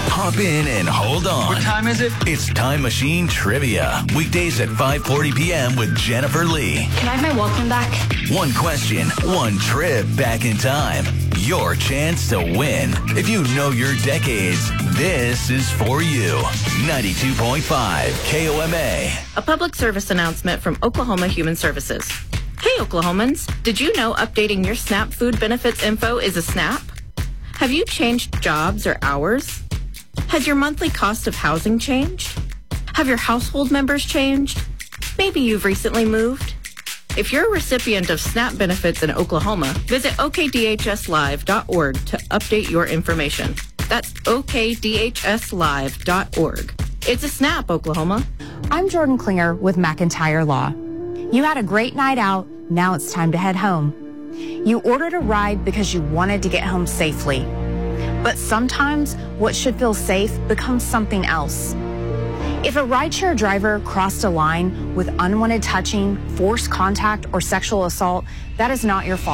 Hop in and hold on. What time is it? It's Time Machine Trivia. Weekdays at 5:40 p.m. with Jennifer Lee. Can I have my Walkman back? One question, one trip back in time. Your chance to win. If you know your decades, this is for you. 92.5 KOMA. A public service announcement from Oklahoma Human Services. Hey, Oklahomans, did you know updating your SNAP food benefits info is a SNAP? Have you changed jobs or hours? Has your monthly cost of housing changed? Have your household members changed? Maybe you've recently moved. If you're a recipient of SNAP benefits in Oklahoma, visit okdhslive.org to update your information. That's okdhslive.org. It's a SNAP, Oklahoma. I'm Jordan Klinger with McIntyre Law. You had a great night out. Now it's time to head home. You ordered a ride because you wanted to get home safely. But sometimes what should feel safe becomes something else. If a rideshare driver crossed a line with unwanted touching, forced contact, or sexual assault, that is not your fault.